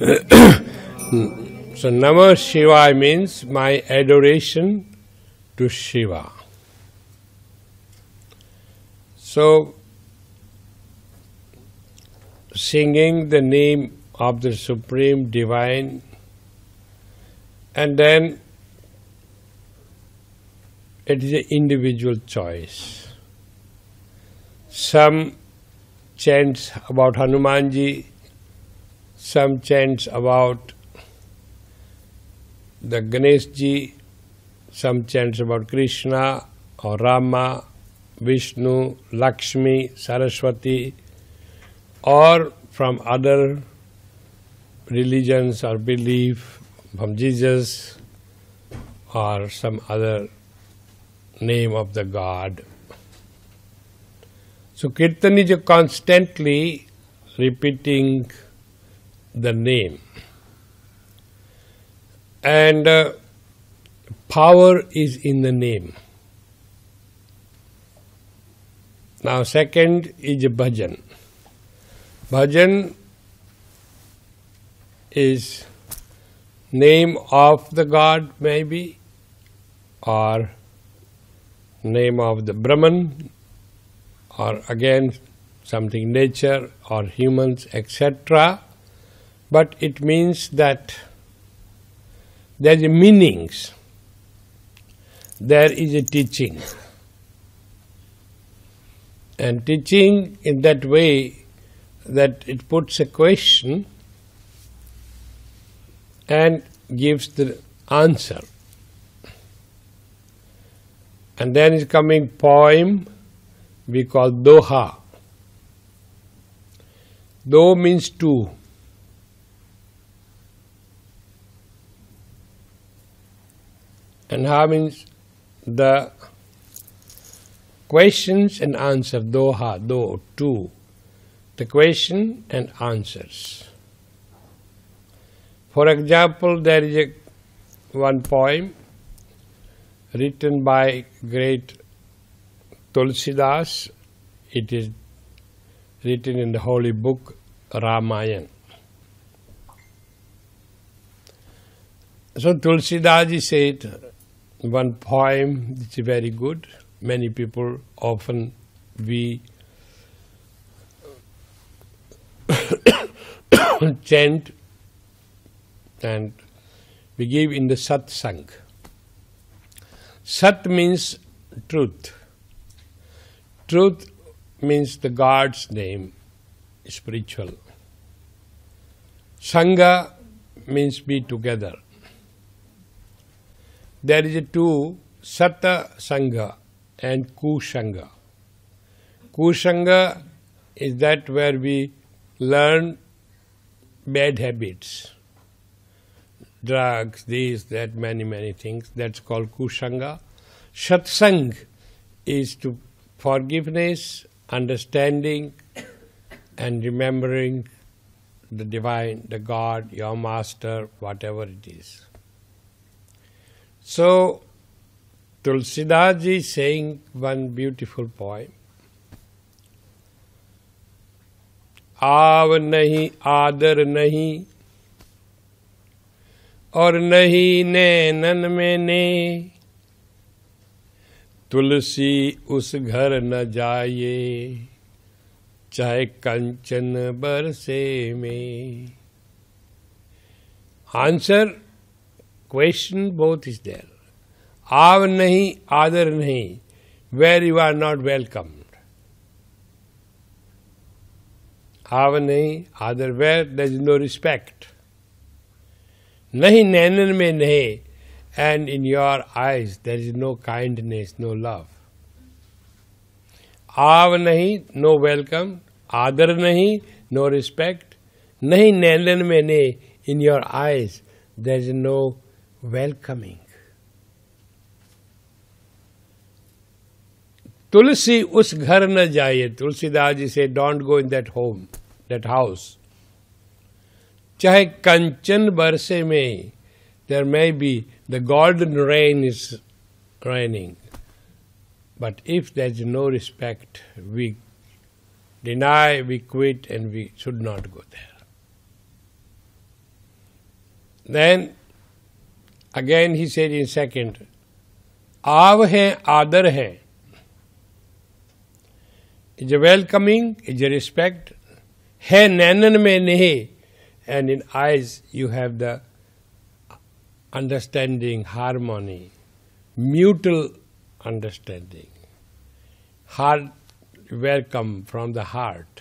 So Namah Shivaya means my adoration to Shiva. So singing the name of the Supreme Divine, and then it is an individual choice. Some chants about Hanumanji, some chants about the Ganeshji, some chants about Krishna or Rama, Vishnu, Lakshmi, Saraswati, or from other religions or belief, from Jesus or some other name of the God. So Kirtan is constantly repeating the name. And power is in the name. Now second is bhajan. Bhajan is name of the God maybe, or name of the Brahman, or again something nature or humans, etc. But it means that there is meanings, there is a teaching. And teaching in that way that it puts a question and gives the answer. And then is coming poem we call doha. Do means two. And ha means the questions and answer. Doha, do, two. The question and answers. For example, there is one poem written by great Tulsidas. It is written in the holy book Ramayana. So Tulsidas said one poem which is very good. Many people often we chant and we give in the satsang. Sat means truth. Truth means the God's name, spiritual. Sangha means be together. There is a two, Sata Sangha and Kusanga. Kusanga is that where we learn bad habits, drugs, this, that, many things. That's called Kusanga. Satsang is to forgiveness, understanding, and remembering the divine, the God, your master, whatever it is. So, Tulsidas ji is saying one beautiful poem. आव नहीं आदर नहीं और नहीं नैनन में ने, तुलसी उस घर न जाए चाहे कंचन बरसे में. Answer, question both is there. आव नहीं आदर नहीं, where you are not welcomed. आव नहीं आदर, where there is no respect. नहीं नैनन में नहीं, and in your eyes there is no kindness, no love. आव नहीं, no welcome. आदर नहीं, no respect. नहीं नैनन में नहीं, in your eyes there is no welcoming. तुलसी उस घर न जाइए. तुलसीदास जी से don't go in that home, that house. चाहे कंचन बरसे में, there may be the golden rain is raining, but if there is no respect, we deny, we quit, and we should not go there. Then again he said in second, Aav hai, Adar hai. Is a welcoming, is a respect. Hai nainan mein nahi. And in eyes you have the understanding, harmony, mutual understanding. Heart welcome from the heart.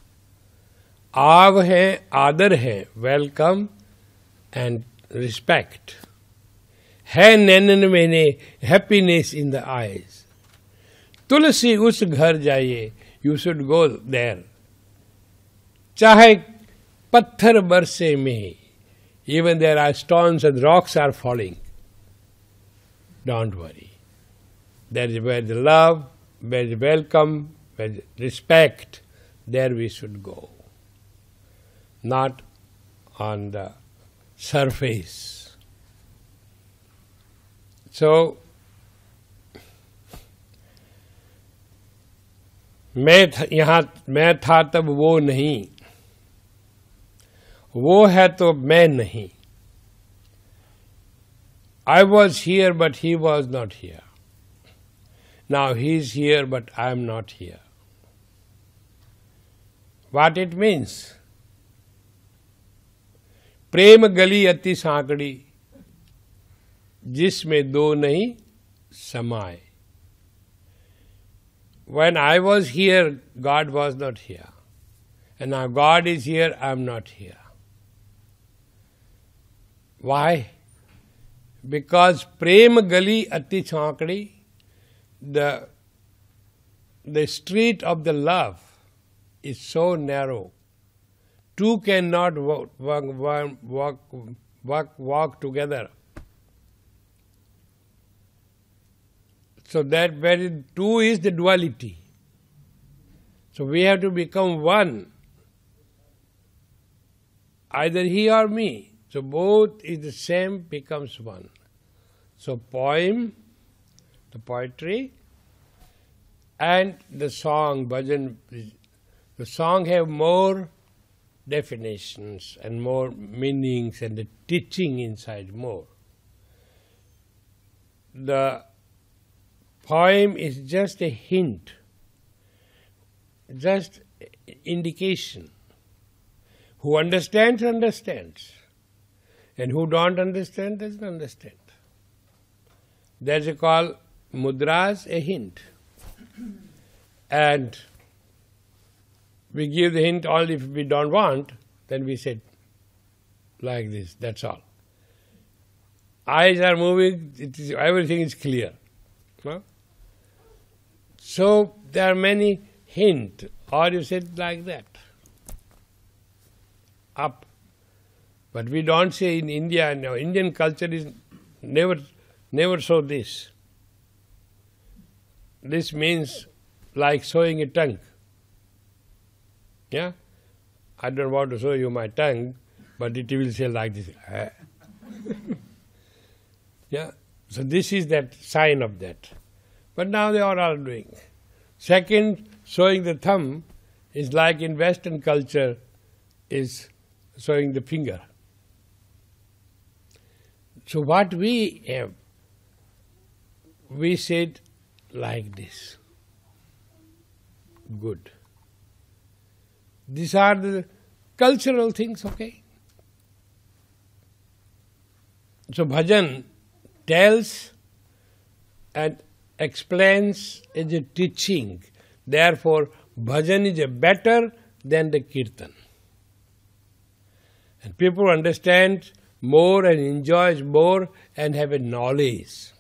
Aav hai, Adar hai, welcome and respect. Hai nainan mein nahi, happiness in the eyes. Tulsi us ghar jaiye, you should go there. Chahe patthar barse mein, even there are stones and rocks are falling. Don't worry. That is where the love, where the welcome, where the respect, there we should go. Not on the surface. So, मैं था तब वो नहीं, वो है तो मैं नहीं. I was here but he was not here. Now he is here but I am not here. What it means? प्रेम गली अति सांकड़ी, जिसमें दो नहीं समाए. When I was here, God was not here. And now God is here, I am not here. Why? Because Prem Gali Ati Chankadi, the street of the love is so narrow. Two cannot walk together. So that very two is the duality. So we have to become one. Either he or me. So both is the same, becomes one. So poem, the poetry, and the song, bhajan, the song have more definitions and more meanings and the teaching inside more. The poem is just a hint, just indication. Who understands, understands. And who don't understand, doesn't understand. That's called mudras, a hint. And we give the hint only if we don't want, then we say like this, that's all. Eyes are moving, everything is clear. No? So there are many hints, or you said like that. Up. But we don't say in India, no, Indian culture is never show this. This means like showing a tongue. Yeah? I don't want to show you my tongue, but it will say like this. Yeah? So this is that sign of that. But now they are all doing. Second, showing the thumb is like in Western culture is showing the finger. So what we have, we said like this. Good. These are the cultural things, okay? So bhajan tells and explains as a teaching. Therefore, bhajan is a better than the kirtan. And people understand more and enjoys more and have a knowledge.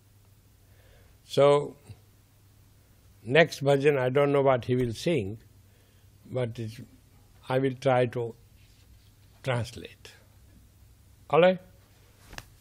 So, next bhajan, I don't know what he will sing, but I will try to translate. All right?